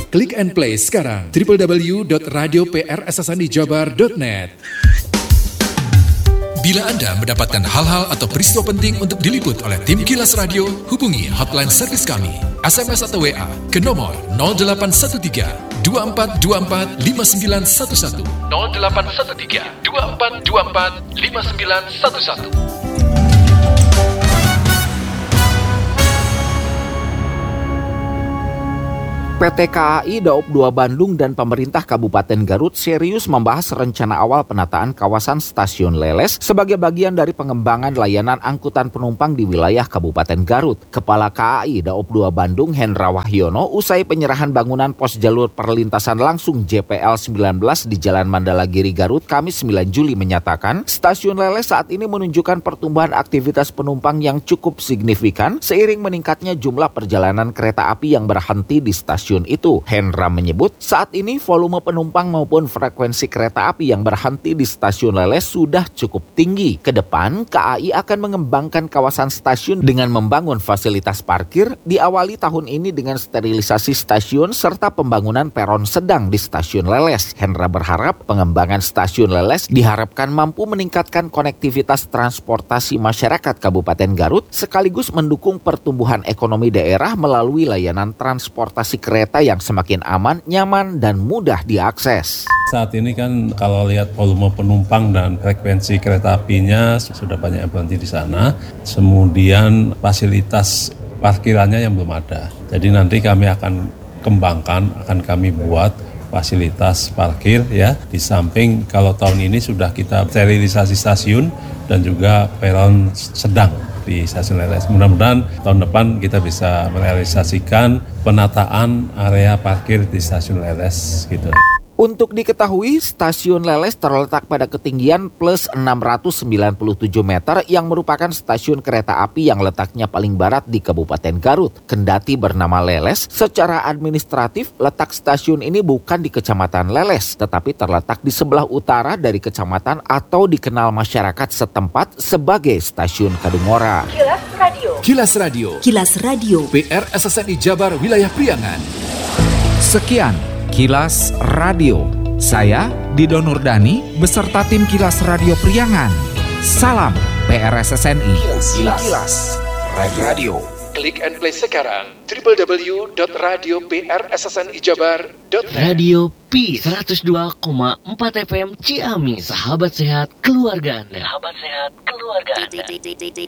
Klik and play sekarang www.radioprssanijabar.net. Bila Anda mendapatkan hal-hal atau peristiwa penting untuk diliput oleh tim Kilas Radio, hubungi hotline servis kami, SMS atau WA ke nomor 0813 2424 5911 0813 2424 5911. PT KAI Daop 2 Bandung dan pemerintah Kabupaten Garut serius membahas rencana awal penataan kawasan Stasiun Leles sebagai bagian dari pengembangan layanan angkutan penumpang di wilayah Kabupaten Garut. Kepala KAI Daop 2 Bandung Hendra Wahyono usai penyerahan bangunan pos jalur perlintasan langsung JPL 19 di Jalan Mandalagiri Garut Kamis 9 Juli menyatakan Stasiun Leles saat ini menunjukkan pertumbuhan aktivitas penumpang yang cukup signifikan seiring meningkatnya jumlah perjalanan kereta api yang berhenti di stasiun itu. Hendra menyebut saat ini volume penumpang maupun frekuensi kereta api yang berhenti di Stasiun Leles sudah cukup tinggi. Kedepan KAI akan mengembangkan kawasan stasiun dengan membangun fasilitas parkir, diawali tahun ini dengan sterilisasi stasiun serta pembangunan peron sedang di Stasiun Leles. Hendra berharap pengembangan Stasiun Leles diharapkan mampu meningkatkan konektivitas transportasi masyarakat Kabupaten Garut sekaligus mendukung pertumbuhan ekonomi daerah melalui layanan transportasi kereta yang semakin aman, nyaman, dan mudah diakses. Saat ini kan kalau lihat volume penumpang dan frekuensi kereta apinya sudah banyak yang berhenti di sana. Kemudian fasilitas parkirannya yang belum ada. Jadi nanti kami akan kembangkan, akan kami buat fasilitas parkir ya. Di samping kalau tahun ini sudah kita sterilisasi stasiun dan juga peron sedang di Stasiun Leles. Mudah-mudahan tahun depan kita bisa merealisasikan penataan area parkir di Stasiun Leles gitu. Untuk diketahui, Stasiun Leles terletak pada ketinggian plus 697 meter yang merupakan stasiun kereta api yang letaknya paling barat di Kabupaten Garut. Kendati bernama Leles, secara administratif letak stasiun ini bukan di Kecamatan Leles, tetapi terletak di sebelah utara dari kecamatan atau dikenal masyarakat setempat sebagai Stasiun Kadungora. Kilas Radio. Kilas Radio. Kilas Radio. PR SSNI Jabar Wilayah Priangan. Sekian Kilas Radio. Saya Dido Nurdani beserta tim Kilas Radio Priangan. Salam PRSSNI. Kilas Radio. Klik and play sekarang www.radioprssnijabar.net. Radio P 102,4 FM Ciamis, sahabat sehat keluarga Anda.